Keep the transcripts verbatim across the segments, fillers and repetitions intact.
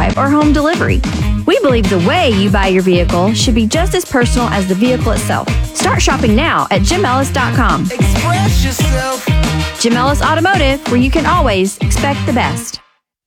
drive or home delivery. We believe the way you buy your vehicle should be just as personal as the vehicle itself. Start shopping now at Jim Ellis dot com. Express yourself. Jim Ellis Automotive, where you can always expect the best.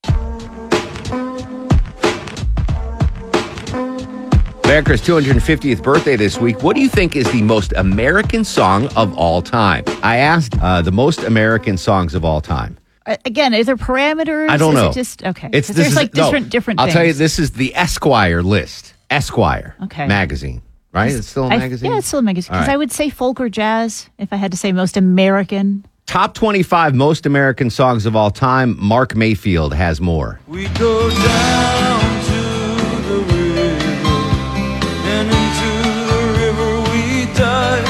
America's two hundred fiftieth birthday this week. What do you think is the most American song of all time? I asked uh, the most American songs of all time. Uh, again, is there parameters? I don't is know. It just okay. It's, There's this is- like no, different different I'll things. tell you, this is the Esquire list. Esquire Okay. magazine, right? It's still a I- magazine? yeah, it's still a magazine. All Because right. I would say folk or jazz if I had to say most American. Top twenty-five most American songs of all time. Mark Mayfield has more. We go down to the river, and into the river we dive.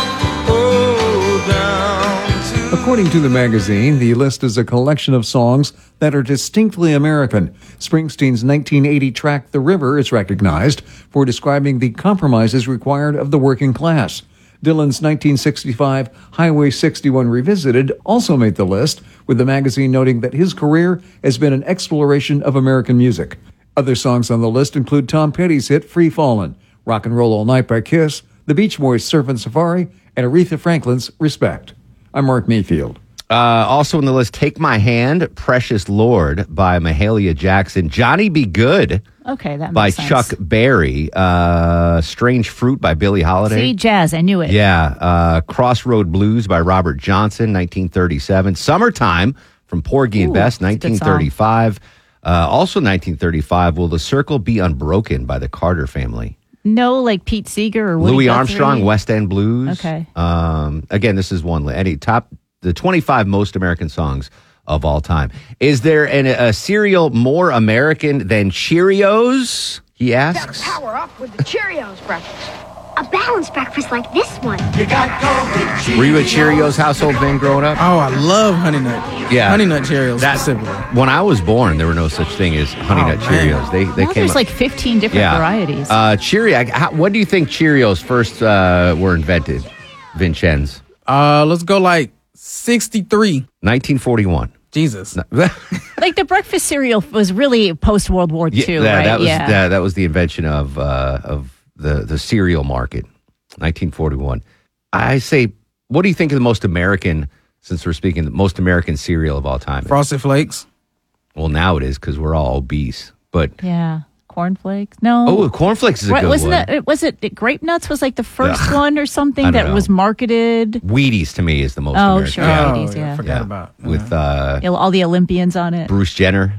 Oh, down to According to the magazine, the list is a collection of songs that are distinctly American. Springsteen's nineteen eighty track The River is recognized for describing the compromises required of the working class. Dylan's nineteen sixty-five Highway sixty-one Revisited also made the list, with the magazine noting that his career has been an exploration of American music. Other songs on the list include Tom Petty's hit Free Fallin', Rock and Roll All Night by Kiss, the Beach Boys' Surfin' Safari, and Aretha Franklin's Respect. I'm Mark Mayfield. Uh, also on the list, Take My Hand, Precious Lord by Mahalia Jackson, Johnny Be Good Okay, that makes by sense. Chuck Berry, uh, Strange Fruit by Billie Holiday. See, jazz. I knew it. Yeah, uh, Crossroad Blues by Robert Johnson, nineteen thirty-seven. Summertime from Porgy and Ooh, Best, that's a good nineteen thirty-five. Uh, also nineteen thirty-five, Will the Circle Be Unbroken by the Carter Family. No, like Pete Seeger or Woody Louis Guthrie? Armstrong, West End Blues. Okay. Um, again, this is one. Any top the twenty-five most American songs of all time. Is there an, a cereal more American than Cheerios? He asks. Power up with the Cheerios breakfast. A balanced breakfast like this one. you got go with Cheerios. Were you a Cheerios household fan growing up? Oh, I love Honey Nut. Yeah. Honey Nut Cheerios That- specifically. When I was born, there were no such thing as Honey Oh, Nut man. Cheerios. They they Now came there's up- like fifteen different yeah. varieties. Uh, Cheerio. How, when do you think Cheerios first uh, were invented, Vincenz? Uh, let's go like sixty-three. nineteen forty-one. Jesus. like the breakfast cereal was really post World War Yeah, Two, that, right? that was yeah. that, that was the invention of uh, of the the cereal market, nineteen forty-one. I say, what do you think of the most American? Since we're speaking, the most American cereal of all time. Frosted Flakes. Well, now it is because we're all obese. But yeah. Cornflakes. No. oh, cornflakes is a Right, good wasn't one. that? Was it it Grape Nuts? Was like the first Ugh. one or I something don't that know. was marketed. Wheaties to me is the most Oh, American. sure. Yeah. Wheaties, Oh, yeah. I forgot Yeah. about with uh, You know, all the Olympians on it. Bruce Jenner.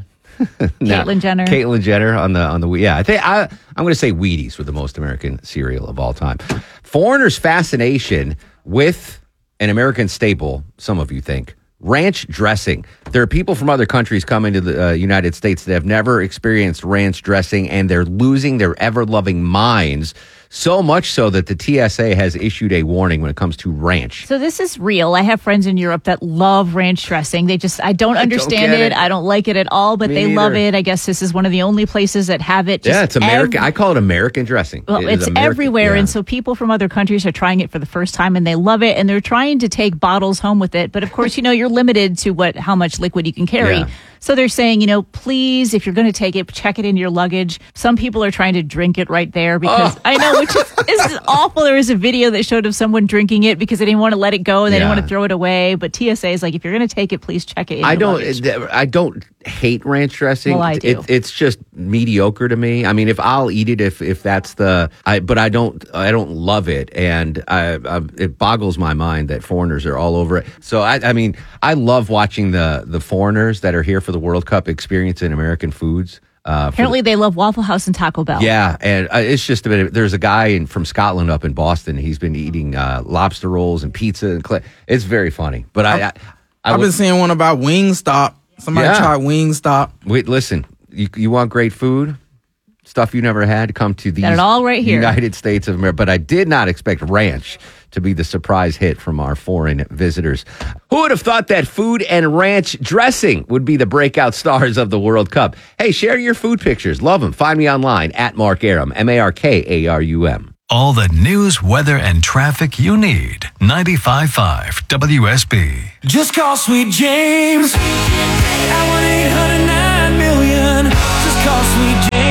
No, Caitlyn Jenner. Caitlyn Jenner on the on the yeah. I think I I'm going to say Wheaties were the most American cereal of all time. Foreigners' fascination with an American staple. Some of you think ranch dressing. There are people from other countries coming to the uh, United States that have never experienced ranch dressing, and they're losing their ever-loving minds. So much so that the T S A has issued a warning when it comes to ranch. So this is real. I have friends in Europe that love ranch dressing. They just, I don't I don't understand get it. it. I don't like it at all, but Me they love neither. it. I guess this is one of the only places that have it. Just Yeah, it's American. ev- I call it American dressing. Well, It is it's American- everywhere. yeah. And so people from other countries are trying it for the first time and they love it. And they're trying to take bottles home with it. But of course, you know, you're limited to what, how much liquid you can carry. Yeah. So they're saying, you know, please, if you're going to take it, check it in your luggage. Some people are trying to drink it right there because Oh. I know, which is, is awful. There was a video that showed of someone drinking it because they didn't want to let it go and they Yeah. didn't want to throw it away. But T S A is like, if you're going to take it, please check it in I your don't. luggage. I don't hate ranch dressing. Well, I do. It, it's just mediocre to me. I mean, if I'll eat it, if if that's the, I, but I don't. I don't love it, and I, I, it boggles my mind that foreigners are all over it. So I, I mean, I love watching the the foreigners that are here for the World Cup experiencing American foods. Uh, for Apparently, they love Waffle House and Taco Bell. Yeah, and uh, it's just a bit. There's a guy in, from Scotland up in Boston. He's been eating uh, lobster rolls and pizza, and cl- it's very funny. But I, I, I I've would- been seeing one about Wingstop. Somebody Yeah. tried Wingstop. Wait, listen. You, you want great food, stuff you never had? Come to the Got it all right here. United States of America. But I did not expect ranch to be the surprise hit from our foreign visitors. Who would have thought that food and ranch dressing would be the breakout stars of the World Cup? Hey, share your food pictures. Love them. Find me online at Mark Arum, M A R K A R U M. All the news, weather, and traffic you need. ninety-five point five W S B. Just call Sweet James at one eight hundred nine million. Just call Sweet James.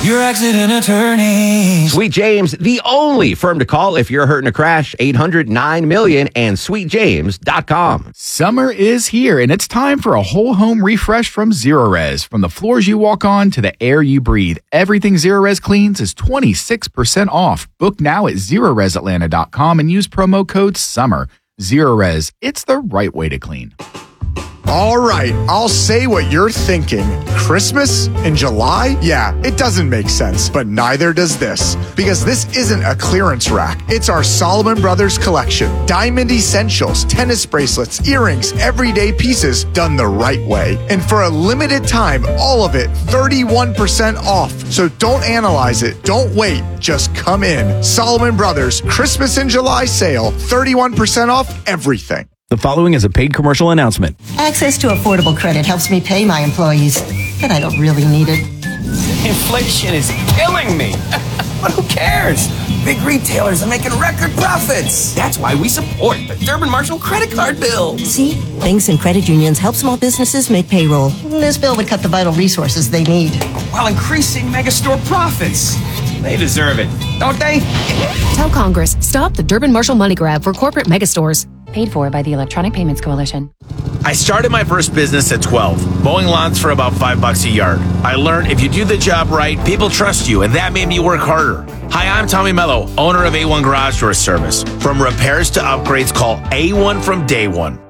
your accident attorneys. Sweet James, the only firm to call if you're hurt in a crash. eight hundred nine million and sweet james dot com. Summer is here, and it's time for a whole home refresh from Zerorez. From the floors you walk on to the air you breathe, everything Zerorez cleans is twenty-six percent off. Book now at zerorez atlanta dot com and use promo code SUMMER. Zerorez, it's the right way to clean. All right, I'll say what you're thinking. Christmas in July? Yeah, it doesn't make sense, but neither does this. Because this isn't a clearance rack. It's our Solomon Brothers collection. Diamond essentials, tennis bracelets, earrings, everyday pieces done the right way. And for a limited time, all of it thirty-one percent off. So don't analyze it. Don't wait. Just come in. Solomon Brothers Christmas in July sale, thirty-one percent off everything. The following is a paid commercial announcement. Access to affordable credit helps me pay my employees, but I don't really need it. Inflation is killing me. But who cares? Big retailers are making record profits. That's why we support the Durbin Marshall credit card bill. See? Banks and credit unions help small businesses make payroll. This bill would cut the vital resources they need, while increasing megastore profits. They deserve it, don't they? Tell Congress, stop the Durbin Marshall money grab for corporate megastores. Paid for by the Electronic Payments Coalition. I started my first business at twelve, mowing lawns for about five bucks a yard. I learned if you do the job right, people trust you, and that made me work harder. Hi, I'm Tommy Mello, owner of A one Garage Door Service. From repairs to upgrades, call A one from day one.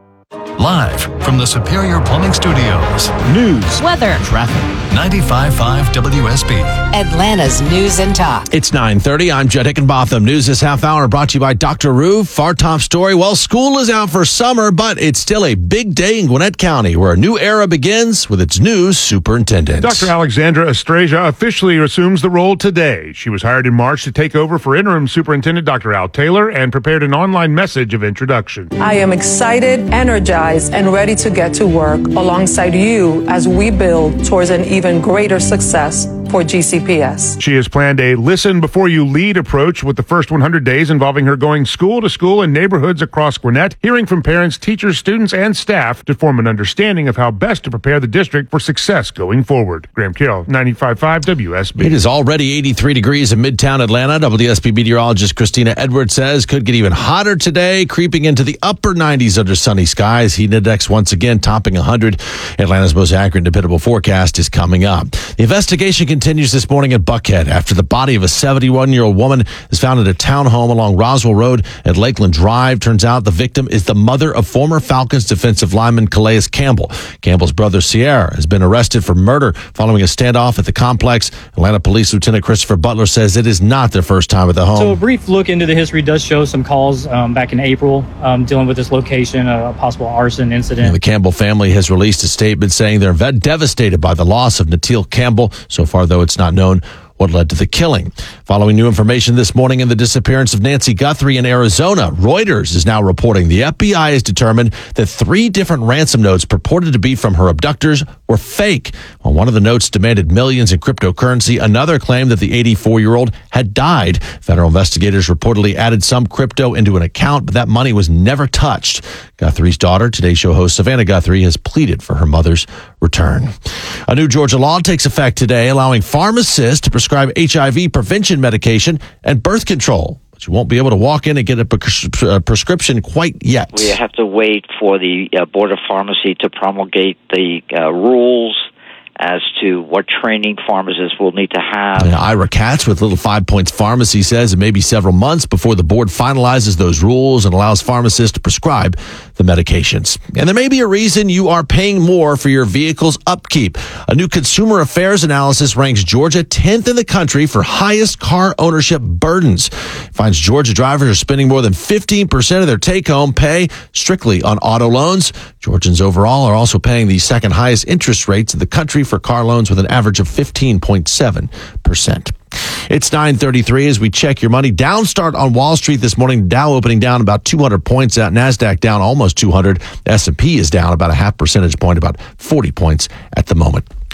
Live from the Superior Plumbing Studios. News, weather, traffic. ninety-five point five W S B. Atlanta's News and Talk. It's nine thirty. I'm Judd Hickenbotham. News this half hour brought to you by Doctor Roof. Our top story. Well, school is out for summer, but it's still a big day in Gwinnett County where a new era begins with its new superintendent. Doctor Alexandra Estraja officially assumes the role today. She was hired in March to take over for interim superintendent Doctor Al Taylor and prepared an online message of introduction. I am excited, energized, and ready to get to work alongside you as we build towards an even greater success for G C P S. She has planned a listen before you lead approach with the first one hundred days involving her going school to school in neighborhoods across Gwinnett, hearing from parents, teachers, students, and staff to form an understanding of how best to prepare the district for success going forward. Graham Carroll, ninety-five point five W S B. It is already eighty-three degrees in Midtown Atlanta. W S B meteorologist Christina Edwards says could get even hotter today, creeping into the upper nineties under sunny skies. Heat index once again topping one hundred. Atlanta's most accurate and dependable forecast is coming up. The investigation continues this morning at Buckhead after the body of a seventy-one-year-old woman is found at a townhome along Roswell Road at Lakeland Drive. Turns out the victim is the mother of former Falcons defensive lineman Calais Campbell. Campbell's brother Sierra has been arrested for murder following a standoff at the complex. Atlanta Police Lieutenant Christopher Butler says it is not their first time at the home. So a brief look into the history does show some calls um, back in April um, dealing with this location, a possible arson incident. And the Campbell family has released a statement saying they're devastated by the loss of Natil Campbell. So far, though, it's not known what led to the killing. Following new information this morning in the disappearance of Nancy Guthrie in Arizona, Reuters is now reporting the F B I has determined that three different ransom notes purported to be from her abductors were fake. While one of the notes demanded millions in cryptocurrency, another claimed that the eighty-four-year-old had died. Federal investigators reportedly added some crypto into an account, but that money was never touched. Guthrie's daughter, Today Show host Savannah Guthrie, has pleaded for her mother's return. A new Georgia law takes effect today, allowing pharmacists to prescribe H I V prevention medication and birth control. But you won't be able to walk in and get a pres- uh, prescription quite yet. We have to wait for the uh, Board of Pharmacy to promulgate the uh, rules as to what training pharmacists will need to have. And Ira Katz with Little Five Points Pharmacy says it may be several months before the board finalizes those rules and allows pharmacists to prescribe the medications. And there may be a reason you are paying more for your vehicle's upkeep. A new consumer affairs analysis ranks Georgia tenth in the country for highest car ownership burdens. It finds Georgia drivers are spending more than fifteen percent of their take-home pay strictly on auto loans. Georgians overall are also paying the second highest interest rates in the country for car loans with an average of fifteen point seven percent. It's nine thirty-three as we check your money. Down start on Wall Street this morning. Dow opening down about two hundred points. At NASDAQ down almost two hundred. S and P is down about a half percentage point, about forty points at the moment.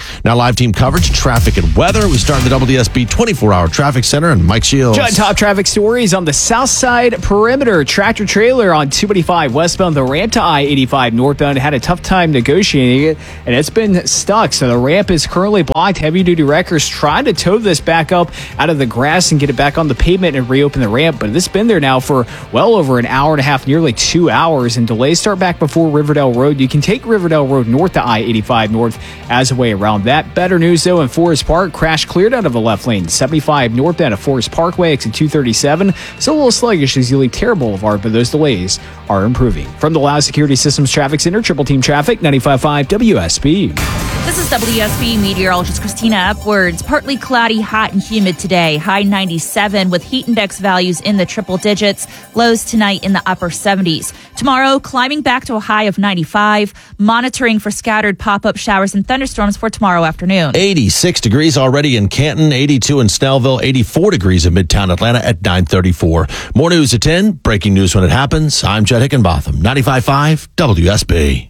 Now live team coverage, traffic and weather. We start in the W D S B twenty-four hour traffic center and Mike Shields. John, top traffic stories on the south side perimeter. Tractor trailer on two eighty-five westbound, the ramp to I eighty-five northbound had a tough time negotiating it, and it's been stuck. So the ramp is currently blocked. Heavy duty wreckers trying to tow this back up out of the grass and get it back on the pavement and reopen the ramp. But it's been there now for well over an hour and a half, nearly two hours. And delays start back before Riverdale Road. You can take Riverdale Road north to I eighty-five north as a way around that. Better news, though, in Forest Park. Crash cleared out of the left lane. seventy-five northbound of Forest Parkway, exit two thirty-seven. Still a little sluggish as you leave Terra Boulevard, but those delays are improving. From the Loud Security Systems Traffic Center, Triple Team Traffic, ninety-five point five W S B. This is W S B meteorologist Christina Upwards. Partly cloudy, hot and humid today. High ninety-seven with heat index values in the triple digits. Lows tonight in the upper seventies. Tomorrow, climbing back to a high of ninety-five. Monitoring for scattered pop-up showers and thunderstorms for tomorrow afternoon. eighty-six degrees already in Canton, eighty-two in Snellville, eighty-four degrees in Midtown Atlanta at nine thirty-four. More news at ten. Breaking news when it happens. I'm Chet Hickenbotham, ninety-five point five W S B.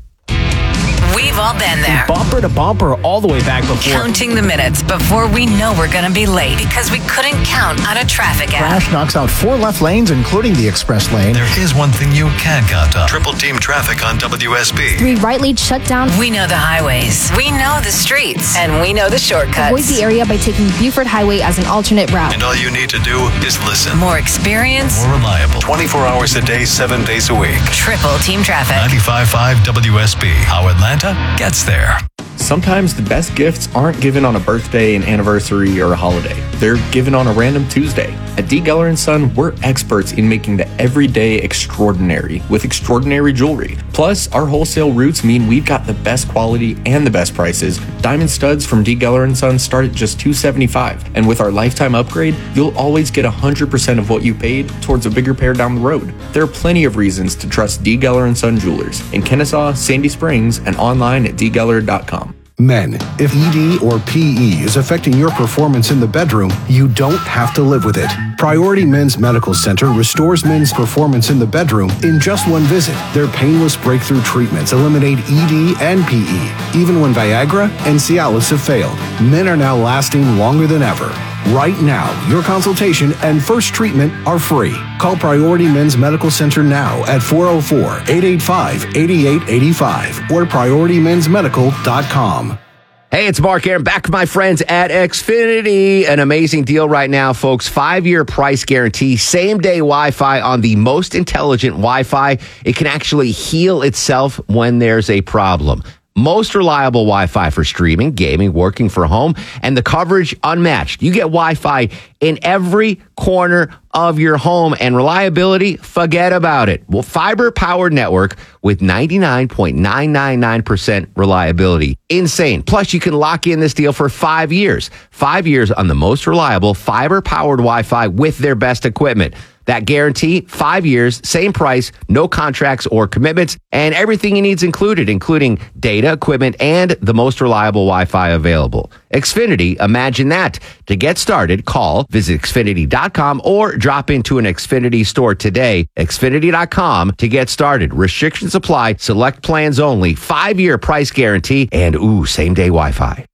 We've all been there. Bumper to bumper all the way back before. Counting the minutes before we know we're going to be late because we couldn't count on a traffic app. Crash knocks out four left lanes, including the express lane. There is one thing you can count on. Triple team traffic on W S B. Three right lanes shut down. We know the highways. We know the streets. And we know the shortcuts. Avoid the area by taking Buford Highway as an alternate route. And all you need to do is listen. More experience. More reliable. twenty-four hours a day, seven days a week. Triple team traffic. ninety-five point five W S B. How Atlanta gets there. Sometimes the best gifts aren't given on a birthday, an anniversary, or a holiday. They're given on a random Tuesday. At D. Geller and Son, we're experts in making the everyday extraordinary with extraordinary jewelry. Plus, our wholesale routes mean we've got the best quality and the best prices. Diamond studs from D. Geller and Son start at just two hundred seventy-five dollars. And with our lifetime upgrade, you'll always get one hundred percent of what you paid towards a bigger pair down the road. There are plenty of reasons to trust D. Geller and Son Jewelers in Kennesaw, Sandy Springs, and online at d geller dot com. Men, if E D or P E is affecting your performance in the bedroom, you don't have to live with it. Priority Men's Medical Center restores men's performance in the bedroom in just one visit. Their painless breakthrough treatments eliminate E D and P E, even when Viagra and Cialis have failed. Men are now lasting longer than ever. Right now, your consultation and first treatment are free. Call Priority Men's Medical Center now at four oh four, eight eight five, eight eight eight five or priority mens medical dot com. Hey, it's Mark Aaron, back with my friends at Xfinity. An amazing deal right now, folks. Five-year price guarantee, same-day Wi-Fi on the most intelligent Wi-Fi. It can actually heal itself when there's a problem. Most reliable Wi-Fi for streaming, gaming, working from home, and the coverage unmatched. You get Wi-Fi in every corner of your home, and reliability, forget about it. Well, fiber-powered network with ninety-nine point nine nine nine percent reliability. Insane. Plus, you can lock in this deal for five years. Five years on the most reliable fiber-powered Wi-Fi with their best equipment. That guarantee, five years, same price, no contracts or commitments, and everything you need is included, including data, equipment, and the most reliable Wi-Fi available. Xfinity, imagine that. To get started, call, visit Xfinity dot com, or drop into an Xfinity store today. Xfinity dot com to get started. Restrictions apply, select plans only, five-year price guarantee, and ooh, same-day Wi-Fi.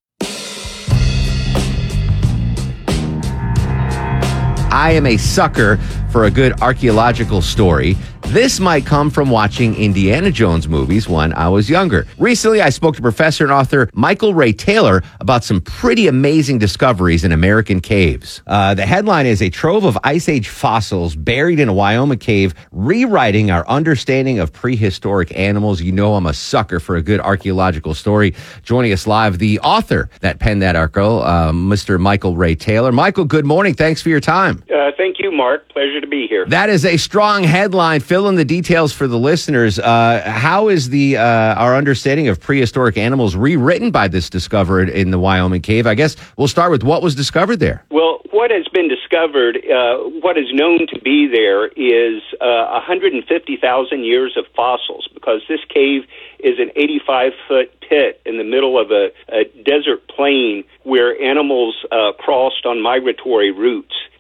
I am a sucker for a good archaeological story. This might come from watching Indiana Jones movies when I was younger. Recently, I spoke to professor and author Michael Ray Taylor about some pretty amazing discoveries in American caves. Uh, the headline is A Trove of Ice Age Fossils Buried in a Wyoming Cave, Rewriting Our Understanding of Prehistoric Animals. You know I'm a sucker for a good archaeological story. Joining us live, the author that penned that article, uh, Mister Michael Ray Taylor. Michael, good morning. Thanks for your time. Uh, thank you, Mark. Pleasure to be here. That is a strong headline. Fill in the details for the listeners. Uh, how is the uh, our understanding of prehistoric animals rewritten by this discovered in the Wyoming cave? I guess we'll start with what was discovered there. Well, what has been discovered, uh, what is known to be there is uh, one hundred fifty thousand years of fossils, because this cave is an eighty-five foot pit in the middle of a, a desert plain where animals uh, crossed on migratory routes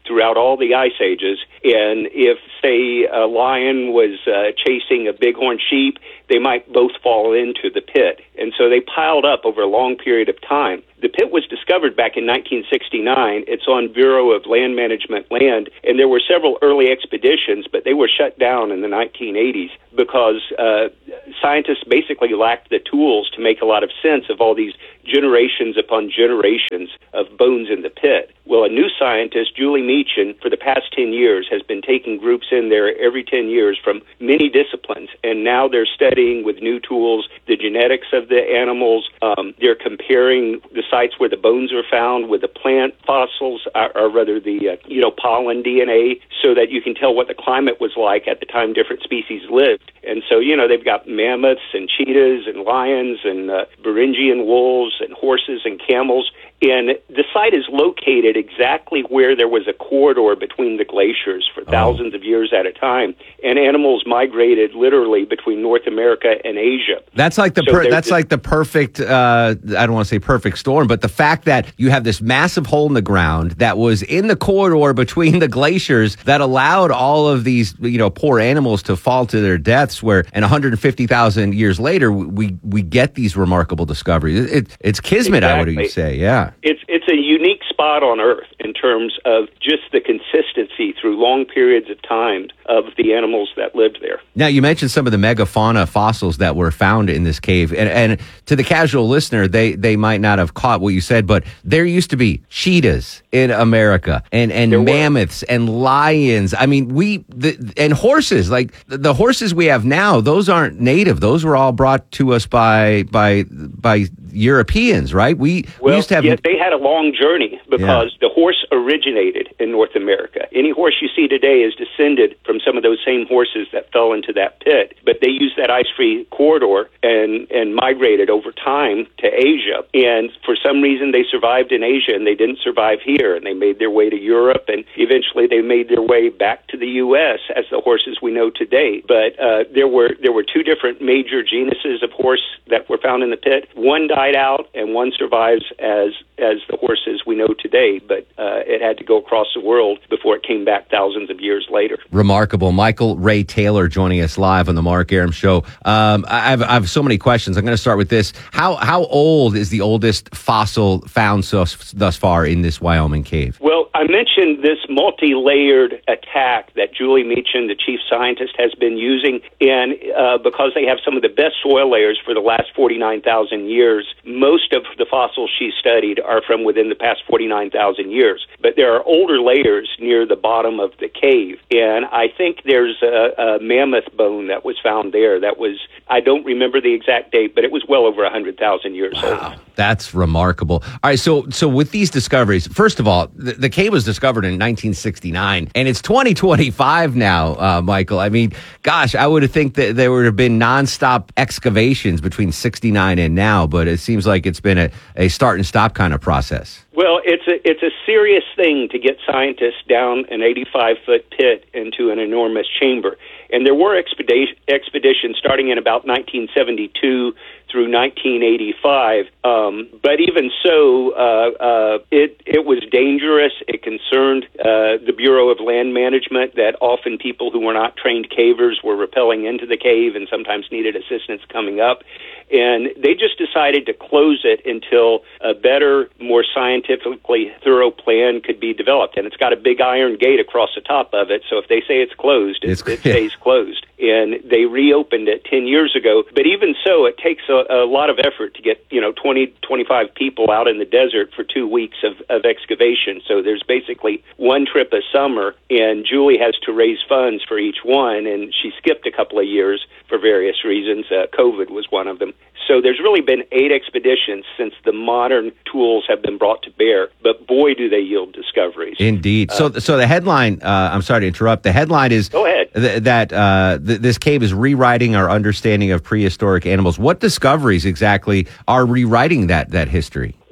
throughout all the ice ages. And if, say, a lion was uh, chasing a bighorn sheep, they might both fall into the pit. And so they piled up over a long period of time. The pit was discovered back in nineteen sixty-nine. It's on Bureau of Land Management land, and there were several early expeditions, but they were shut down in the nineteen eighties because uh, scientists basically lacked the tools to make a lot of sense of all these generations upon generations of bones in the pit. Well, a new scientist, Julie Meechan, for the past ten years has been taking groups in there every ten years from many disciplines, and now they're studying with new tools the genetics of the animals. Um, they're comparing the sites where the bones are found with the plant fossils, or, or rather the uh, you know pollen D N A, so that you can tell what the climate was like at the time different species lived. And so, you know, they've got mammoths and cheetahs and lions and uh, Beringian wolves and horses and camels. And the site is located exactly where there was a corridor between the glaciers for thousands oh. of years at a time, and animals migrated literally between North America and Asia. That's like the so per- that's just, like the perfect. Uh, I don't want to say perfect storm, but the fact that you have this massive hole in the ground that was in the corridor between the glaciers that allowed all of these, you know, poor animals to fall to their deaths. Where, and one hundred fifty thousand years later, we we get these remarkable discoveries. It, it, it's kismet, exactly. I would say. Yeah. It's it's a unique spot on Earth in terms of just the consistency through long periods of time of the animals that lived there. Now, you mentioned some of the megafauna fossils that were found in this cave. And, and to the casual listener, they, they might not have caught what you said, but there used to be cheetahs in America and, and mammoths and lions. I mean, we, the, and horses, like the, the horses we have now, those aren't native. Those were all brought to us by, by, by Europeans, right? We, well, we used to have. Yeah, they had a long journey because yeah. the horse originated in North America. Any horse you see today is descended from some of those same horses that fell into that pit. But they used that ice-free corridor and, and migrated over time to Asia. And for some reason, they survived in Asia and they didn't survive here. And they made their way to Europe, and eventually they made their way back to the U S as the horses we know today. But uh, there were there were two different major genuses of horse that were found in the pit. One died out, and one survives as as the horses we know today, but uh, it had to go across the world before it came back thousands of years later. Remarkable. Michael Ray Taylor joining us live on the Mark Arum Show. Um, I, have, I have so many questions. I'm going to start with this. How how old is the oldest fossil found so, thus far in this Wyoming cave? Well, I mentioned this multi-layered attack that Julie Meechan, the chief scientist, has been using, and uh, because they have some of the best soil layers for the last forty-nine thousand years, most of the fossils she studied are from within the past forty-nine thousand years. But there are older layers near the bottom of the cave, and I think there's a, a mammoth bone that was found there that was, I don't remember the exact date, but it was well over one hundred thousand years wow, old. That's remarkable. All right, so so with these discoveries, first of all, the, the cave was discovered in nineteen sixty-nine, and it's twenty twenty-five now, uh, Michael. I mean, gosh, I would have think that there would have been nonstop excavations between sixty-nine and now, but it seems like it's been a, a start and stop kind of process. Well, it's a it's a serious thing to get scientists down an eighty-five foot pit into an enormous chamber. And there were expedition, expeditions starting in about nineteen seventy-two through nineteen eighty-five. Um, but even so, uh, uh, it it was dangerous. It concerned uh, the Bureau of Land Management that often people who were not trained cavers were rappelling into the cave and sometimes needed assistance coming up. And they just decided to close it until a better, more scientifically thorough plan could be developed. And it's got a big iron gate across the top of it, so if they say it's closed, it, it stays closed. And they reopened it ten years ago. But even so, it takes a, a lot of effort to get, you know, twenty, twenty-five people out in the desert for two weeks of, of excavation. So there's basically one trip a summer, and Julie has to raise funds for each one, and she skipped a couple of years for various reasons. Uh, COVID was one of them. So there's really been eight expeditions since the modern tools have been brought to bear. But boy, do they yield discoveries. Indeed. Uh, so so the headline, uh, I'm sorry to interrupt, the headline is Go ahead. Th- that uh, th- this cave is rewriting our understanding of prehistoric animals. What discoveries exactly are rewriting that that history? Well,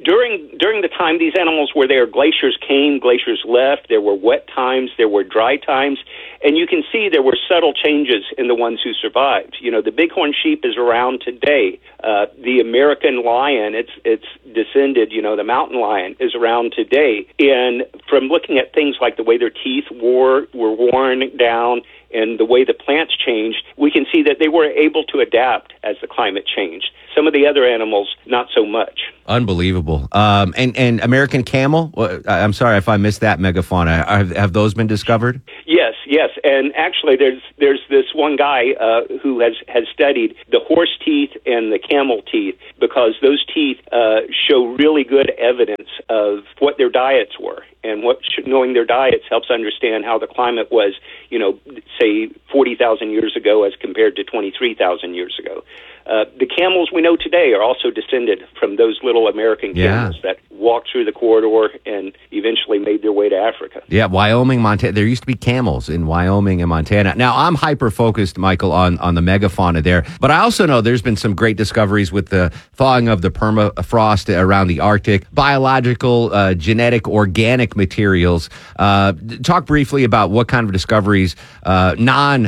during during the time these animals were there, glaciers came, glaciers left. There were wet times, there were dry times, and you can see there were subtle changes in the ones who survived. You know, the bighorn sheep is around today. Uh, the American lion, it's it's descended. You know, the mountain lion is around today. And from looking at things like the way their teeth wore were worn down and the way the plants changed, we can see that they were able to adapt as the climate changed. Some of the other animals, not so much. Unbelievable. Um, and, and American camel, well, I'm sorry if I missed that megafauna. Have, have those been discovered? Yes, yes. And actually, there's there's this one guy uh, who has, has studied the horse teeth and the camel teeth, because those teeth uh, show really good evidence of what their diets were. And what knowing their diets helps understand how the climate was, you know, say forty thousand years ago as compared to twenty-three thousand years ago. Uh, the camels we know today are also descended from those little American camels Yeah. that walked through the corridor and eventually made their way to Africa. Yeah, Wyoming, Montana. There used to be camels in Wyoming and Montana. Now, I'm hyper-focused, Michael, on, on the megafauna there. But I also know there's been some great discoveries with the thawing of the permafrost around the Arctic, biological, uh, genetic, organic materials. Uh, talk briefly about what kind of discoveries, uh,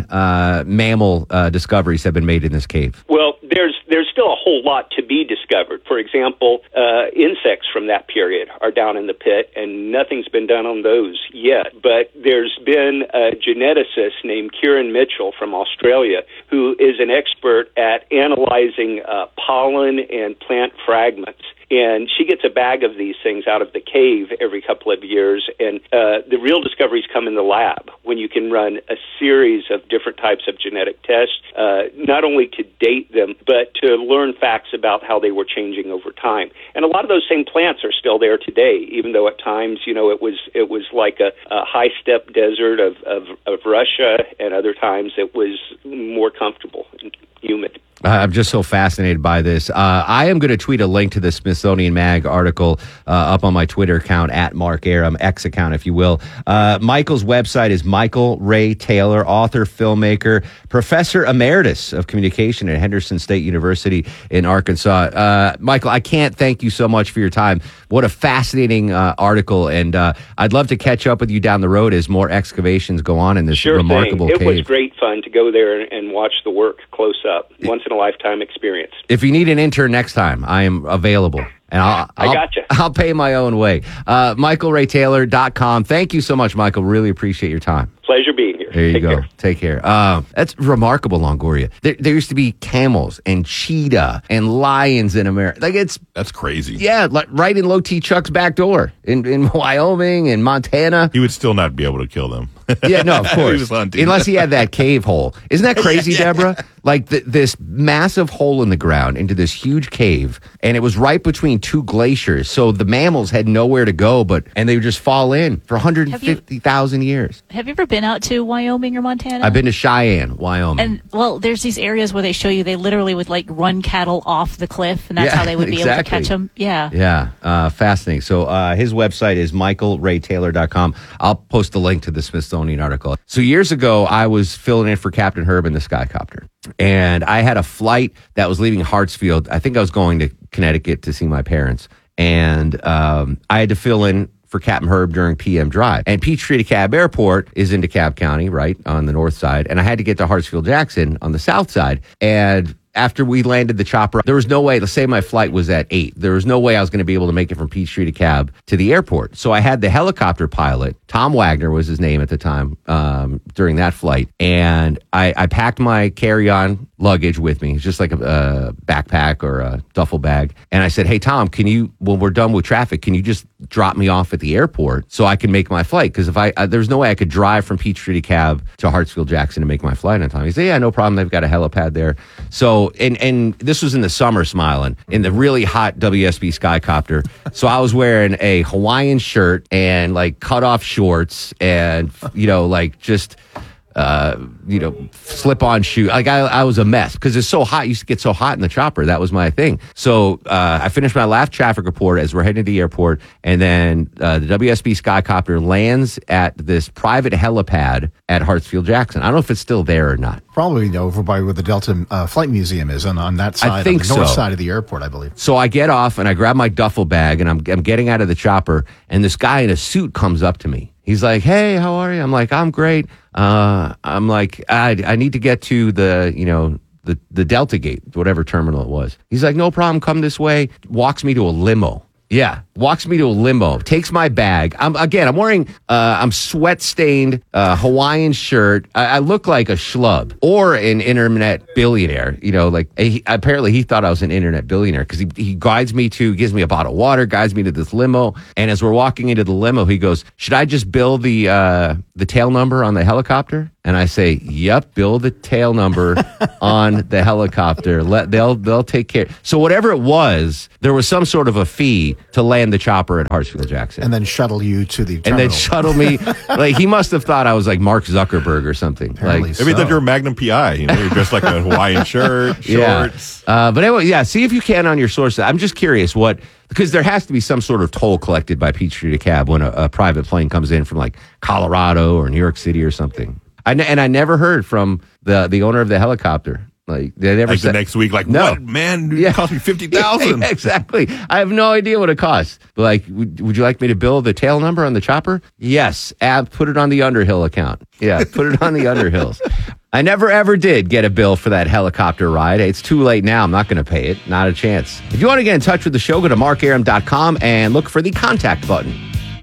non-mammal uh, uh, discoveries have been made in this cave. Well, there's there's still a whole lot to be discovered. For example, uh, insects from that period are down in the pit, and nothing's been done on those yet. But there's been a geneticist named Kieran Mitchell from Australia who is an expert at analyzing uh, pollen and plant fragments. And she gets a bag of these things out of the cave every couple of years. And uh, the real discoveries come in the lab when you can run a series of different types of genetic tests, uh, not only to date them, but to learn facts about how they were changing over time. And a lot of those same plants are still there today, even though at times, you know, it was it was like a, a high steppe desert of, of, of Russia, and other times it was more comfortable and humid. Uh, I'm just so fascinated by this. Uh, I am going to tweet a link to the Smithsonian Mag article uh, up on my Twitter account, at Mark Arum, X account, if you will. Uh, Michael's website is Michael Ray Taylor, author, filmmaker, professor emeritus of communication at Henderson State University in Arkansas. Uh, Michael, I can't thank you so much for your time. What a fascinating uh, article, and uh, I'd love to catch up with you down the road as more excavations go on in this Sure remarkable thing. It cave. was great fun to go there and watch the work close up. Once in a lifetime experience. If you need an intern next time, I am available. And I'll, I I'll, gotcha. I'll pay my own way. Uh, Michael Ray Taylor dot com. Thank you so much, Michael. Really appreciate your time. Pleasure being here. There you Take go. care. Take care. Uh, that's remarkable, Longoria. There, there used to be camels and cheetah and lions in America. Like it's that's crazy. Yeah, like right in Low T Chuck's back door in, in Wyoming and Montana. He would still not be able to kill them. Yeah, no, of He course. was hunting. Unless he had that cave hole. Isn't that crazy, Yeah, yeah. Deborah? Like th- this massive hole in the ground into this huge cave, and it was right between two glaciers. So the mammals had nowhere to go, but and they would just fall in for one hundred fifty thousand years. Have you ever been out to Wyoming or Montana? I've been to Cheyenne, Wyoming. And well, there's these areas where they show you they literally would like run cattle off the cliff, and that's Yeah, how they would be able to exactly. catch them. Yeah. Yeah, uh, fascinating. So uh, his website is Michael Ray Taylor dot com. I'll post a link to the Smithsonian article. So years ago, I was filling in for Captain Herb in the Skycopter. And I had a flight that was leaving Hartsfield. I think I was going to Connecticut to see my parents. And um, I had to fill in for Captain Herb during P M Drive. And Peachtree DeKalb Airport is in DeKalb County, right, on the north side. And I had to get to Hartsfield-Jackson on the south side. And after we landed the chopper, there was no way, let's say my flight was at eight. There was no way I was going to be able to make it from Peachtree DeKalb to the airport. So I had the helicopter pilot, Tom Wagner was his name at the time, um, during that flight. And I, I packed my carry-on luggage with me. It's just like a, a backpack or a duffel bag. And I said, hey, Tom, can you, when we're done with traffic, can you just drop me off at the airport so I can make my flight? Because if I, uh, there's no way I could drive from Peachtree DeKalb to Hartsfield-Jackson to make my flight on time. He said, yeah, no problem. They've got a helipad there. So, and, and this was in the summer, smiling, in the really hot W S B Skycopter. So I was wearing a Hawaiian shirt and like cut off shorts and, you know, like just uh, you know, slip-on shoe. Like I, I was a mess because it's so hot. It used to get so hot in the chopper. That was my thing. So uh, I finished my last traffic report as we're heading to the airport, and then uh, the W S B Skycopter lands at this private helipad at Hartsfield Jackson. I don't know if it's still there or not. Probably over by where the Delta uh, Flight Museum is, on, on that side, I think on the north so. side of the airport, I believe. So I get off and I grab my duffel bag and I'm, I'm getting out of the chopper, and this guy in a suit comes up to me. He's like, "Hey, how are you?" I'm like, "I'm great." Uh, I'm like, I, I need to get to the, you know, the, the Delta Gate, whatever terminal it was. He's like, "No problem. Come this way." Walks me to a limo. Yeah, walks me to a limo, takes my bag. I'm again, I'm wearing, uh, I'm sweat stained uh, Hawaiian shirt. I, I look like a schlub or an internet billionaire. You know, like he, apparently he thought I was an internet billionaire because he he guides me to, gives me a bottle of water, guides me to this limo. And as we're walking into the limo, he goes, "Should I just bill the uh, the tail number on the helicopter?" And I say, "Yep, bill the tail number on the helicopter. Let they'll they'll take care." So whatever it was, there was some sort of a fee to land the chopper at Hartsfield Jackson, And then shuttle you to the terminal. and then shuttle me. Like he must have thought I was like Mark Zuckerberg or something. Apparently Like so. Maybe thought you were Magnum P I. You know, you're dressed like a Hawaiian shirt, shorts. Yeah. Uh, but anyway, yeah. See if you can on your sources. I'm just curious what, because there has to be some sort of toll collected by Peachtree to Cab when a, a private plane comes in from like Colorado or New York City or something. I ne- and I never heard from the the owner of the helicopter. Like they never Like said the next week, like, No. what, man? It Yeah. cost me fifty thousand dollars. Exactly. I have no idea what it costs. But like, would, would you like me to bill the tail number on the chopper? Yes. Ab, put it on the Underhill account. Yeah, put it on the Underhills. I never ever did get a bill for that helicopter ride. It's too late now. I'm not going to pay it. Not a chance. If you want to get in touch with the show, go to mark aram dot com and look for the contact button.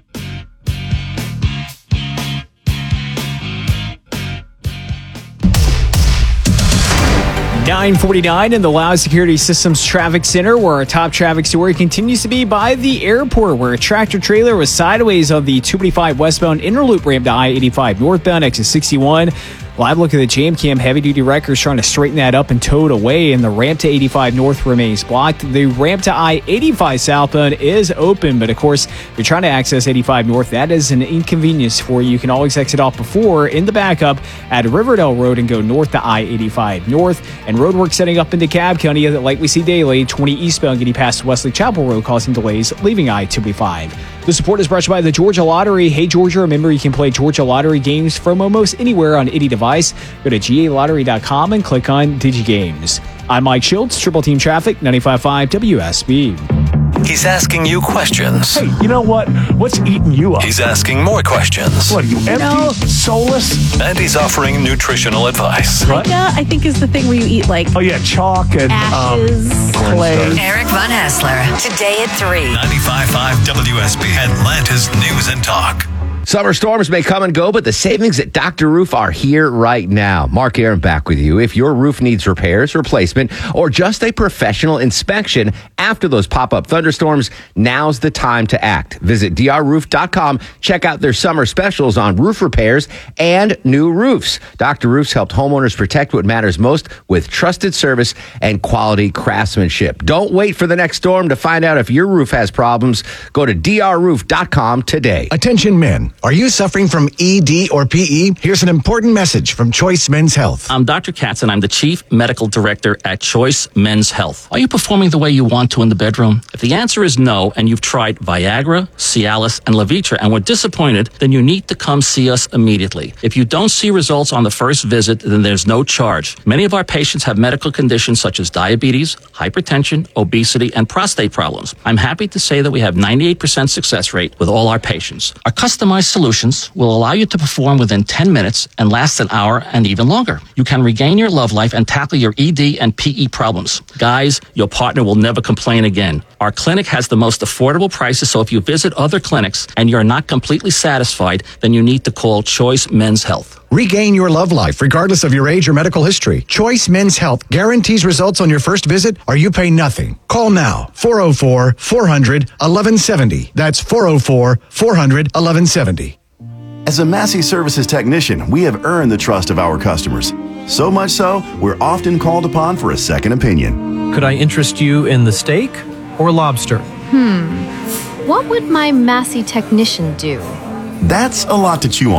nine forty-nine in the Loud Security Systems Traffic Center, where our top traffic story continues to be by the airport, where a tractor trailer was sideways on the two eighty-five westbound interloop ramp to I eighty-five northbound exit sixty-one. Live look at the jam cam. Heavy duty wreckers trying to straighten that up and tow it away, and the ramp to eighty-five north remains blocked. The ramp to I eighty-five southbound is open, but of course, if you're trying to access eighty-five north, that is an inconvenience for you. You can always exit off before in the backup at Riverdale Road and go north to I eighty-five north. And roadwork setting up into Cobb County, like we see daily, twenty eastbound getting past Wesley Chapel Road, causing delays leaving I twenty-five. The support is brought to you by the Georgia Lottery. Hey, Georgia, remember you can play Georgia Lottery games from almost anywhere on any device. Go to G A lottery dot com and click on DigiGames. I'm Mike Schultz, Triple Team Traffic, ninety-five point five W S B. He's asking you questions. Hey, you know what? What's eating you up? He's asking more questions. What are you, empty? know- Soulless? And he's offering nutritional advice. What? I think is the thing where you eat like Oh, yeah, chalk and ashes. um, clay. Eric Von Hassler, today at three. ninety-five point five W S B, Atlanta's News and Talk. Summer storms may come and go, but the savings at Doctor Roof are here right now. Mark Aram back with you. If your roof needs repairs, replacement, or just a professional inspection after those pop-up thunderstorms, now's the time to act. Visit D R roof dot com. Check out their summer specials on roof repairs and new roofs. Doctor Roof's helped homeowners protect what matters most with trusted service and quality craftsmanship. Don't wait for the next storm to find out if your roof has problems. Go to D R roof dot com today. Attention men. Are you suffering from E D or P E? Here's an important message from Choice Men's Health. I'm Doctor Katz, and I'm the Chief Medical Director at Choice Men's Health. Are you performing the way you want to in the bedroom? If the answer is no, and you've tried Viagra, Cialis, and Levitra and were disappointed, then you need to come see us immediately. If you don't see results on the first visit, then there's no charge. Many of our patients have medical conditions such as diabetes, hypertension, obesity, and prostate problems. I'm happy to say that we have ninety-eight percent success rate with all our patients. Our customized solutions will allow you to perform within ten minutes and last an hour and even longer. You can regain your love life and tackle your E D and P E problems. Guys, your partner will never complain again. Our clinic has the most affordable prices, so if you visit other clinics and you're not completely satisfied, then you need to call Choice Men's Health. Regain your love life regardless of your age or medical history. Choice Men's Health guarantees results on your first visit or you pay nothing. Call now. four oh four, four hundred, eleven seventy. That's four oh four, four hundred, eleven seventy. As a Massey Services technician, we have earned the trust of our customers. So much so, we're often called upon for a second opinion. Could I interest you in the steak or lobster? Hmm. What would my Massey technician do? That's a lot to chew on.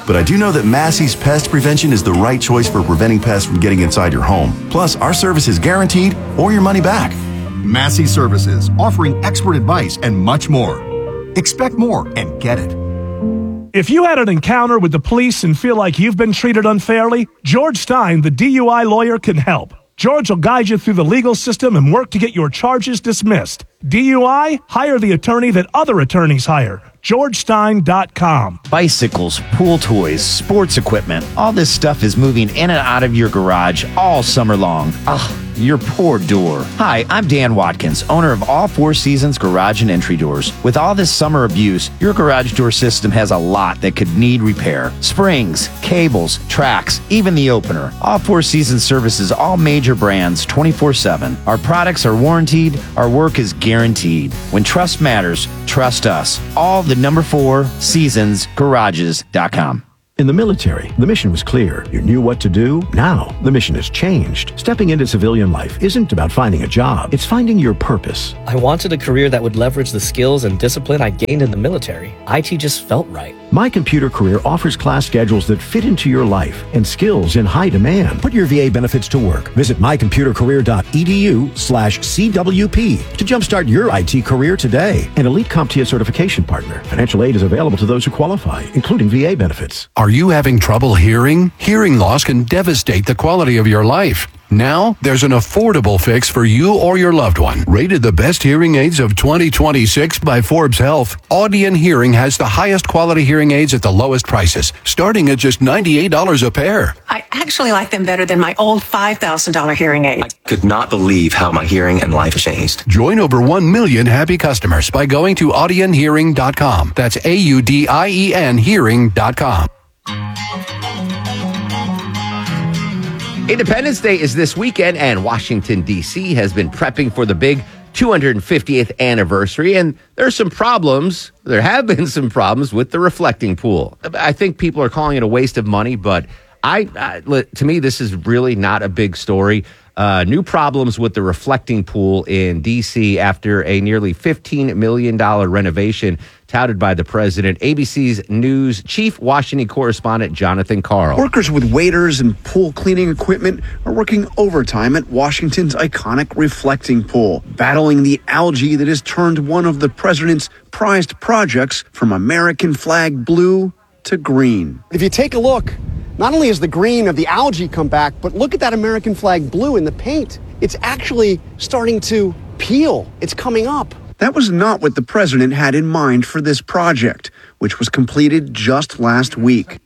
but I do know that Massey's Pest Prevention is the right choice for preventing pests from getting inside your home. Plus, our service is guaranteed or your money back. Massey Services, offering expert advice and much more. Expect more and get it. If you had an encounter with the police and feel like you've been treated unfairly, George Stein, the D U I lawyer, can help. George will guide you through the legal system and work to get your charges dismissed. D U I? Hire the attorney that other attorneys hire. george stein dot com. Bicycles, pool toys, sports equipment, all this stuff is moving in and out of your garage all summer long. Ugh, your poor door. Hi, I'm Dan Watkins, owner of All Four Seasons Garage and Entry Doors. With all this summer abuse, your garage door system has a lot that could need repair. Springs, cables, tracks, even the opener. All Four Seasons services all major brands twenty-four seven. Our products are warranted, our work is guaranteed. When trust matters, trust us. All the number four seasons garages dot com. In the military, the mission was clear. You knew what to do. Now, the mission has changed. Stepping into civilian life isn't about finding a job. It's finding your purpose. I wanted a career that would leverage the skills and discipline I gained in the military. I T just felt right. My Computer Career offers class schedules that fit into your life and skills in high demand. Put your V A benefits to work. Visit my computer career dot e d u slash C W P to jumpstart your I T career today. An elite CompTIA certification partner. Financial aid is available to those who qualify, including V A benefits. Are you having trouble hearing? Hearing loss can devastate the quality of your life. Now, there's an affordable fix for you or your loved one. Rated the best hearing aids of twenty twenty-six by Forbes Health, Audion Hearing has the highest quality hearing aids at the lowest prices, starting at just ninety-eight dollars a pair. I actually like them better than my old five thousand dollars hearing aid. I could not believe how my hearing and life changed. Join over one million happy customers by going to audion hearing dot com. That's A U D I E N hearing dot com. Independence Day is this weekend, and Washington, D C has been prepping for the big two hundred fiftieth anniversary, and there are some problems. There have been some problems with the reflecting pool. I think people are calling it a waste of money, but I, I to me, this is really not a big story. Uh, new problems with the reflecting pool in D C after a nearly fifteen million dollars renovation touted by the president. A B C's News chief Washington correspondent Jonathan Karl. Workers with waders and pool cleaning equipment are working overtime at Washington's iconic reflecting pool, battling the algae that has turned one of the president's prized projects from American flag blue to green. If you take a look, not only has the green of the algae come back, but look at that American flag blue in the paint. It's actually starting to peel. It's coming up. That was not what the president had in mind for this project, which was completed just last week.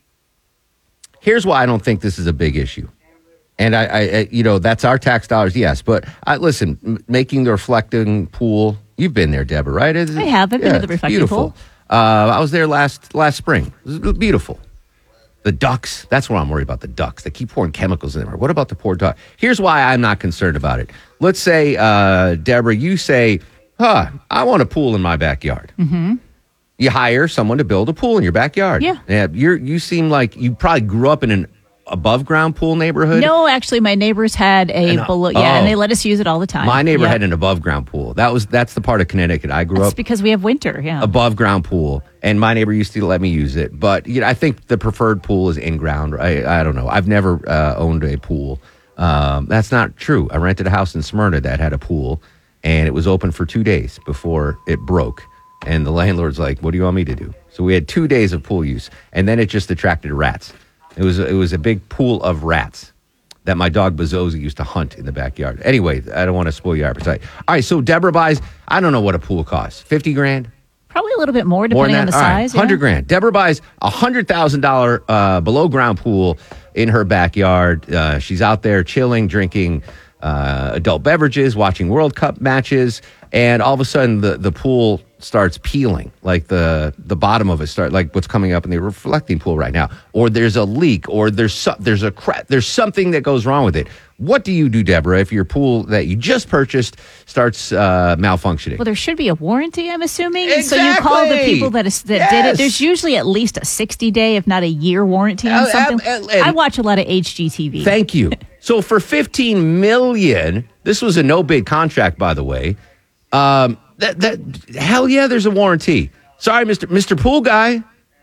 Here's why I don't think this is a big issue. And I, I you know, that's our tax dollars, yes. But I, listen, m- making the reflecting pool, you've been there, Deborah, right? Is I have. I've been yeah, to the reflecting beautiful. pool. Uh, I was there last last spring. It was beautiful. The ducks, that's what I'm worried about, the ducks. They keep pouring chemicals in there. What about the poor duck? Here's why I'm not concerned about it. Let's say, uh, Deborah, you say, huh, I want a pool in my backyard. Mm-hmm. You hire someone to build a pool in your backyard. Yeah. yeah you're, you seem like you probably grew up in an above-ground pool neighborhood. No, actually, my neighbors had a An- below. Yeah, oh. and they let us use it all the time. My neighbor Yep. had an above-ground pool. That was That's the part of Connecticut I grew That's up. because we have winter. Yeah. Above-ground pool. And my neighbor used to let me use it. But you know, I think the preferred pool is in-ground. I, I don't know. I've never uh, owned a pool. Um, that's not true. I rented a house in Smyrna that had a pool, and it was open for two days before it broke. And the landlord's like, what do you want me to do? So we had two days of pool use, and then it just attracted rats. It was, it was a big pool of rats that my dog Bazzozi used to hunt in the backyard. Anyway, I don't want to spoil your appetite. All right, so Deborah buys, I don't know what a pool costs, fifty grand? Probably a little bit more, More depending than on the that? All right, size. one hundred yeah. grand. Deborah buys a one hundred thousand dollars uh, below-ground pool in her backyard. Uh, she's out there chilling, drinking uh, adult beverages, watching World Cup matches, and all of a sudden the, the pool starts peeling, like the the bottom of it start like what's coming up in the reflecting pool right now, or there's a leak, or there's so, there's a crack, there's something that goes wrong with it. What do you do, Deborah, if your pool that you just purchased starts uh, malfunctioning? Well, there should be a warranty, I'm assuming. And so you call the Exactly. people that is, that Yes. did it. There's usually at least a sixty day, if not a year warranty on Uh, something. uh, uh, I watch a lot of H G T V. Thank you. So for fifteen million dollars, this was a no bid contract, by the way. Um, that that hell yeah, there's a warranty. Sorry, Mister Mister Pool Guy,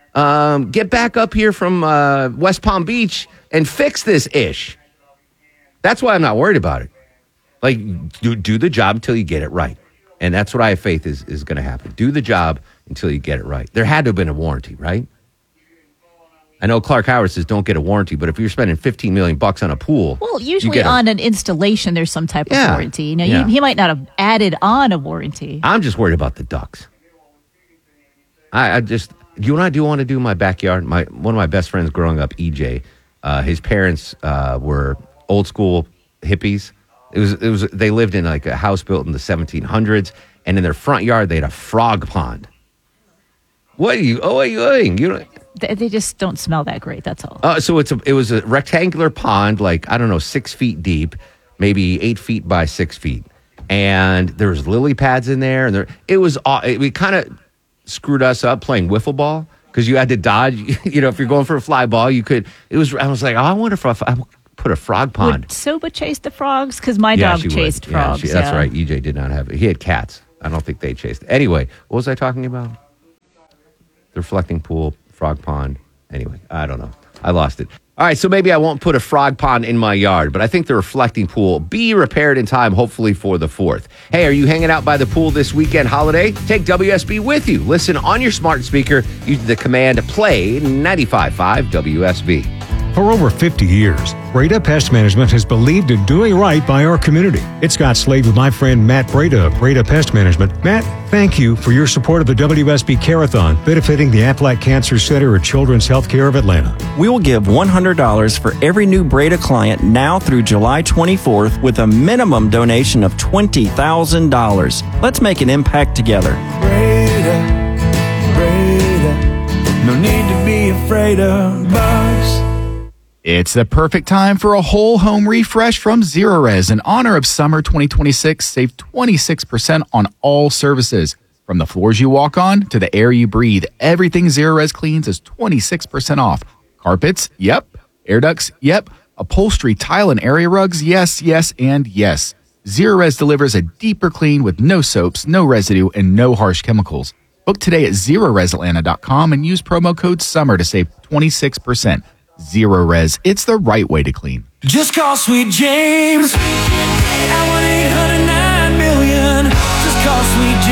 Um, get back up here from uh, West Palm Beach and fix this ish. That's why I'm not worried about it. Like, do, do the job until you get it right. And that's what I have faith is, is going to happen. Do the job until you get it right. There had to have been a warranty, right? I know Clark Howard says don't get a warranty, but if you're spending fifteen million bucks on a pool, well, usually on a, an installation, there's some type yeah, of warranty. You know, yeah. he, he might not have added on a warranty. I'm just worried about the ducks. I, I just, you and I do want to do my backyard. My one of my best friends growing up, E J, uh, his parents uh, were old school hippies. It was, it was. They lived in like a house built in the seventeen hundreds, and in their front yard they had a frog pond. What are you? Oh, what are you doing? You know. They, they just don't smell that great. That's all. Uh, so it's a, it was a rectangular pond, like, I don't know, six feet deep, maybe eight feet by six feet. And there was lily pads in there. And there, it was, uh, it, we kind of screwed us up playing wiffle ball because you had to dodge. You know, if you're going for a fly ball, you could, it was, I was like, oh, I wonder if I, I put a frog pond. Would Soba chase the frogs? Because my yeah, dog she chased would. Yeah, frogs. she, that's yeah. right. E J did not have it. He had cats. I don't think they chased. Anyway, what was I talking about? The reflecting pool, frog pond. Anyway, I don't know. I lost it. All right, so maybe I won't put a frog pond in my yard, but I think the reflecting pool will be repaired in time, hopefully for the fourth. Hey, are you hanging out by the pool this weekend holiday? Take W S B with you. Listen on your smart speaker using the command play ninety-five point five W S B. For over fifty years, Breda Pest Management has believed in doing right by our community. It's Scott Slade with my friend Matt Breda of Breda Pest Management. Matt, thank you for your support of the W S B Care-a-thon, benefiting the Aflac Cancer Center at Children's Healthcare of Atlanta. We will give one hundred dollars for every new Breda client now through July twenty-fourth with a minimum donation of twenty thousand dollars. Let's make an impact together. Breda, Breda, no need to be afraid of bugs. It's the perfect time for a whole home refresh from Zerorez. In honor of summer twenty twenty-six, save twenty-six percent on all services. From the floors you walk on to the air you breathe, everything Zerorez cleans is twenty-six percent off. Carpets? Yep. Air ducts? Yep. Upholstery, tile, and area rugs? Yes, yes, and yes. Zerorez delivers a deeper clean with no soaps, no residue, and no harsh chemicals. Book today at Zerorez Atlanta dot com and use promo code SUMMER to save twenty-six percent. Zerorez, it's the right way to clean. Just call Sweet James at one eight hundred nine million. Just call Sweet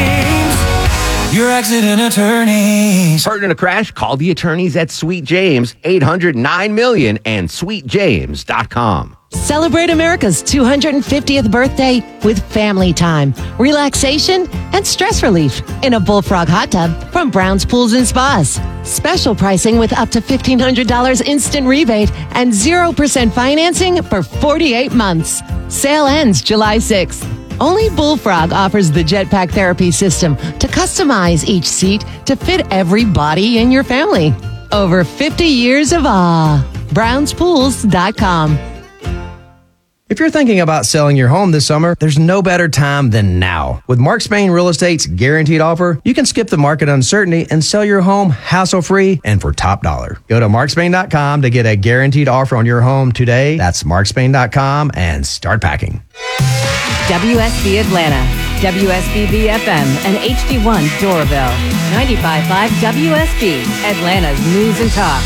James, your accident attorneys. Hurt in a crash? Call the attorneys at Sweet James, eight hundred nine million and sweet james dot com. Celebrate America's two hundred fiftieth birthday with family time, relaxation, and stress relief in a Bullfrog hot tub from Brown's Pools and Spas. Special pricing with up to fifteen hundred dollars instant rebate and zero percent financing for forty-eight months. Sale ends July sixth. Only Bullfrog offers the Jetpack Therapy System to customize each seat to fit every body in your family. Over fifty years of awe. Browns Pools dot com. If you're thinking about selling your home this summer, there's no better time than now. With Mark Spain Real Estate's guaranteed offer, you can skip the market uncertainty and sell your home hassle-free and for top dollar. Go to mark spain dot com to get a guaranteed offer on your home today. That's mark spain dot com and start packing. W S B Atlanta, W S B B F M, and H D one Doraville. ninety-five point five W S B, Atlanta's news and talk.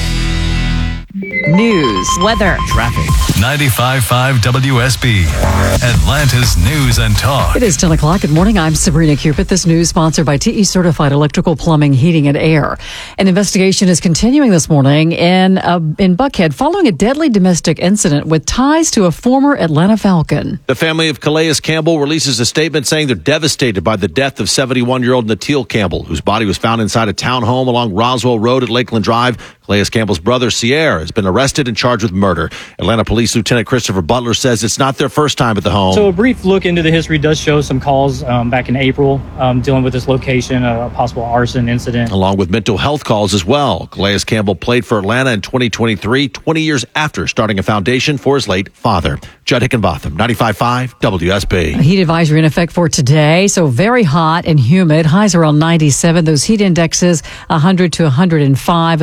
News, weather, traffic. ninety-five point five W S B, Atlanta's news and talk. It is ten o'clock. Good morning. I'm Sabrina Cupid. This news sponsored by T E Certified Electrical Plumbing, Heating, and Air. An investigation is continuing this morning in uh, in Buckhead following a deadly domestic incident with ties to a former Atlanta Falcon. The family of Calais Campbell releases a statement saying they're devastated by the death of seventy-one-year-old Natil Campbell, whose body was found inside a townhome along Roswell Road at Lakeland Drive. Calais Campbell's brother, Sierra, has been arrested and charged with murder. Atlanta Police Lieutenant Christopher Butler says it's not their first time at the home. So a brief look into the history does show some calls um, back in April um, dealing with this location, a possible arson incident. Along with mental health calls as well. Calais Campbell played for Atlanta in twenty twenty-three, twenty years after starting a foundation for his late father. Judd Hickenbotham, ninety-five point five W S B. A heat advisory in effect for today, so very hot and humid. Highs around ninety-seven. Those heat indexes one hundred to one hundred five. A stray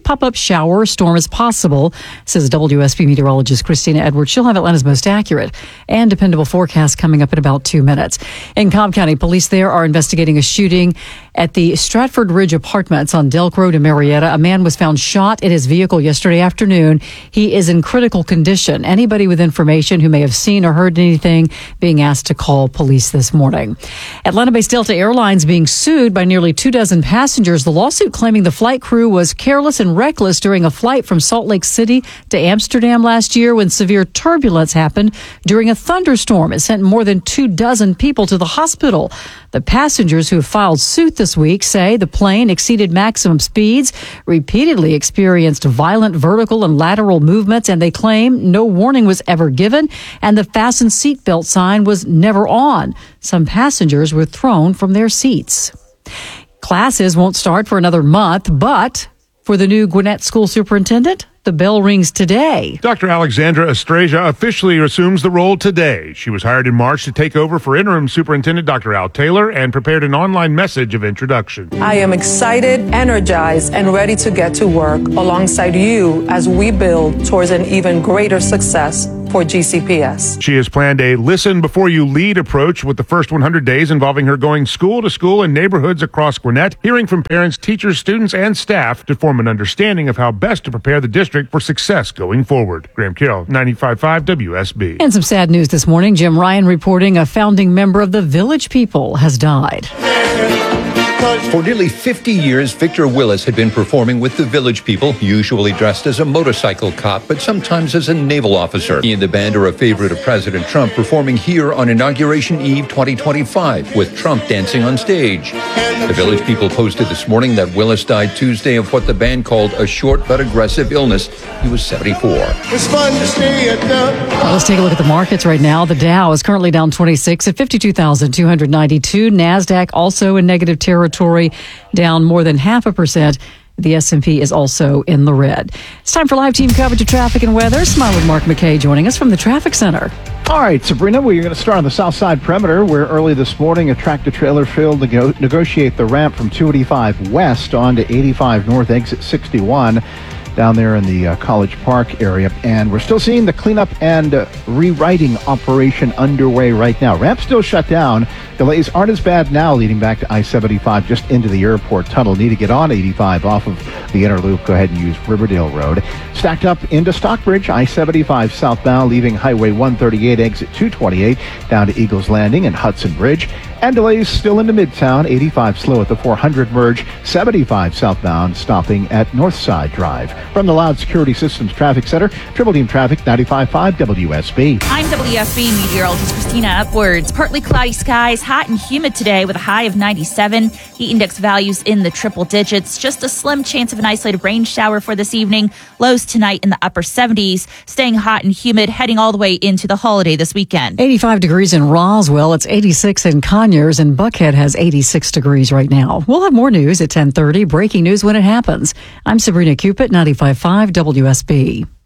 pop-up shower or storm is possible, says W S B meteorologist Christina Edwards. She'll have Atlanta's most accurate and dependable forecast coming up in about two minutes. In Cobb County, police there are investigating a shooting at the Stratford Ridge Apartments on Delk Road in Marietta. A man was found shot in his vehicle yesterday afternoon. He is in critical condition. Anybody with information who may have seen or heard anything being asked to call police this morning. Atlanta-based Delta Airlines being sued by nearly two dozen passengers. The lawsuit claiming the flight crew was careless and reckless during a flight from Salt Lake City to Amsterdam last year when severe turbulence happened during a thunderstorm. It sent more than two dozen people to the hospital. The passengers who filed suit this week say the plane exceeded maximum speeds, repeatedly experienced violent vertical and lateral movements, and they claim no warning was ever given and the fasten seatbelt sign was never on. Some passengers were thrown from their seats. Classes won't start for another month, but for the new Gwinnett School Superintendent, the bell rings today. Doctor Alexandra Estrasia officially assumes the role today. She was hired in March to take over for interim superintendent Doctor Al Taylor and prepared an online message of introduction. I am excited, energized, and ready to get to work alongside you as we build towards an even greater success for G C P S. She has planned a listen before you lead approach with the first one hundred days involving her going school to school in neighborhoods across Gwinnett, hearing from parents, teachers, students, and staff to form an understanding of how best to prepare the district for success going forward. Graham Carroll, ninety-five point five W S B. And some sad news this morning. Jim Ryan reporting a founding member of the Village People has died. For nearly fifty years, Victor Willis had been performing with the Village People, usually dressed as a motorcycle cop, but sometimes as a naval officer. He and the band are a favorite of President Trump, performing here on Inauguration Eve twenty twenty-five, with Trump dancing on stage. The Village People posted this morning that Willis died Tuesday of what the band called a short but aggressive illness. He was seventy-four. It's fun to stay at the... Well, let's take a look at the markets right now. The Dow is currently down twenty-six at fifty-two thousand two hundred ninety-two. NASDAQ also in negative territory, down more than half a percent. The S and P is also in the red. It's time for live team coverage of traffic and weather. Smile with Mark McKay joining us from the Traffic Center. All right, Sabrina, we're going to start on the south side perimeter, where early this morning a tractor-trailer failed to go- negotiate the ramp from two eighty-five west onto eighty-five north, exit sixty-one. Down there in the uh, College Park area. And we're still seeing the cleanup and uh, rewriting operation underway right now. Ramp still shut down. Delays aren't as bad now leading back to I seventy-five just into the airport tunnel. Need to get on eighty-five off of the inner loop. Go ahead and use Riverdale Road. Stacked up into Stockbridge, I seventy-five southbound, leaving Highway one thirty-eight, exit two twenty-eight, down to Eagles Landing and Hudson Bridge. And delays still into Midtown, eighty-five slow at the four hundred merge, seventy-five southbound, stopping at Northside Drive. From the Loud Security Systems Traffic Center, Triple Team Traffic, ninety-five point five W S B. I'm W S B meteorologist Christina Upwards. Partly cloudy skies, hot and humid today with a high of ninety-seven. Heat index values in the triple digits. Just a slim chance of an isolated rain shower for this evening. Lows tonight in the upper seventies. Staying hot and humid, heading all the way into the holiday this weekend. eighty-five degrees in Roswell. It's eighty-six in Conyers, and Buckhead has eighty-six degrees right now. We'll have more news at ten thirty. Breaking news when it happens. I'm Sabrina Cupid, ninety-five point five W S B.